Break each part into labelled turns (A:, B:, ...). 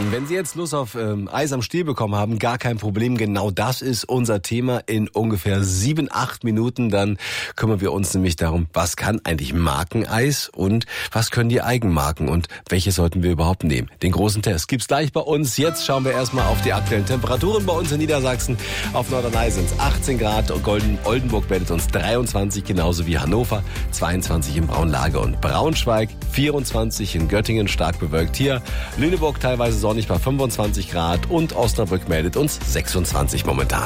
A: Wenn Sie jetzt Lust auf Eis am Stiel bekommen haben, gar kein Problem. Genau das ist unser Thema in ungefähr 7-8 Minuten. Dann kümmern wir uns nämlich darum, was kann eigentlich Markeneis und was können die Eigenmarken und welche sollten wir überhaupt nehmen. Den großen Test gibt's gleich bei uns. Jetzt schauen wir erstmal auf die aktuellen Temperaturen bei uns in Niedersachsen. Auf Norderney sind es 18 Grad. Oldenburg meldet uns 23, genauso wie Hannover. 22 in Braunlage und Braunschweig. 24 in Göttingen, stark bewölkt hier. Lüneburg teilweise sonnig bei 25 Grad und Osnabrück meldet uns 26 momentan.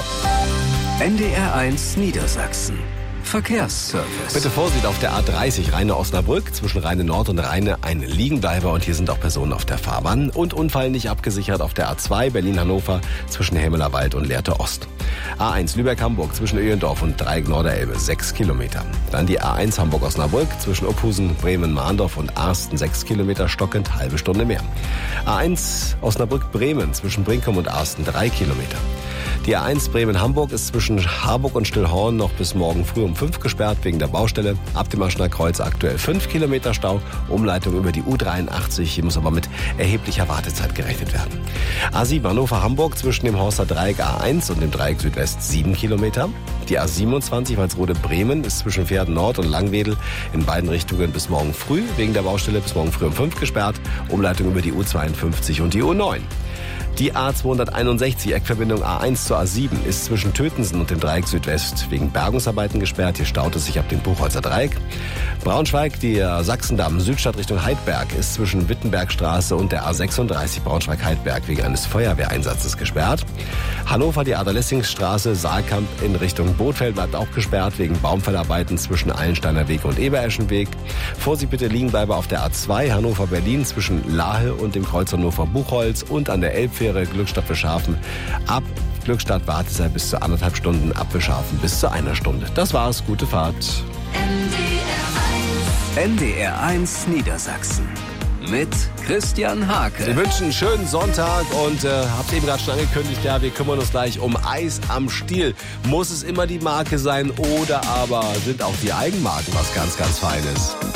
B: NDR1 Niedersachsen. Verkehrsservice.
A: Bitte Vorsicht auf der A30 Rheine-Osnabrück. Zwischen Rheine Nord und Rheine ein Liegenbleiber und hier sind auch Personen auf der Fahrbahn. Und Unfall nicht abgesichert auf der A2 Berlin-Hannover zwischen Hämelerwald und Lehrte Ost. A1 Lübeck-Hamburg zwischen Öhlendorf und Dreieck Norderelbe 6 Kilometer. Dann die A1 Hamburg-Osnabrück zwischen Opphusen, Bremen-Mahndorf und Arsten 6 Kilometer stockend, halbe Stunde mehr. A1 Osnabrück-Bremen zwischen Brinkum und Arsten 3 Kilometer. Die A1 Bremen-Hamburg ist zwischen Harburg und Stillhorn noch bis morgen früh um 5 gesperrt wegen der Baustelle. Ab dem Aschener Kreuz aktuell 5 Kilometer Stau. Umleitung über die U83. Hier muss aber mit erheblicher Wartezeit gerechnet werden. A7 Hannover-Hamburg zwischen dem Horster Dreieck A1 und dem Dreieck Südwest 7 Kilometer. Die A27 Walsrode-Bremen ist zwischen Pferden Nord und Langwedel in beiden Richtungen bis morgen früh wegen der Baustelle bis morgen früh um 5 gesperrt. Umleitung über die U52 und die U9. Die A261, Eckverbindung A1 zur A7, ist zwischen Tötensen und dem Dreieck Südwest wegen Bergungsarbeiten gesperrt. Hier staut es sich ab dem Buchholzer Dreieck. Braunschweig, die Sachsendamm Südstadt Richtung Heidberg, ist zwischen Wittenbergstraße und der A36 Braunschweig-Heidberg wegen eines Feuerwehreinsatzes gesperrt. Hannover, die Ader-Lessing-Straße Saalkamp in Richtung Bothfeld bleibt auch gesperrt wegen Baumfellarbeiten zwischen Eilensteiner Weg und Ebereschenweg. Vorsicht bitte Liegenbleiber auf der A2 Hannover-Berlin zwischen Lahe und dem Kreuz Hannover-Buchholz und an der Elbfähre Glückstadt Wischhafen. Ab Glückstadt Wartezeit bis zu 1,5 Stunden, ab Wischhafen bis zu 1 Stunde. Das war's, gute Fahrt.
B: NDR1 Niedersachsen mit Christian Hake.
A: Wir wünschen einen schönen Sonntag und habt eben gerade schon angekündigt, ja, wir kümmern uns gleich um Eis am Stiel. Muss es immer die Marke sein oder aber sind auch die Eigenmarken was ganz, ganz Feines?